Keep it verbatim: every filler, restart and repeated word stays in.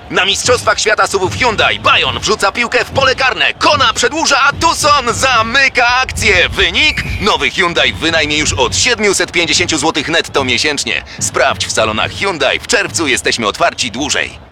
Na Mistrzostwach Świata Suwów Hyundai Bayon wrzuca piłkę w pole karne, Kona przedłuża, a Tucson zamyka akcję. Wynik? Nowy Hyundai w wynajmie już od siedemset pięćdziesiąt złotych netto miesięcznie. Sprawdź w salonach Hyundai, w czerwcu jesteśmy otwarci dłużej.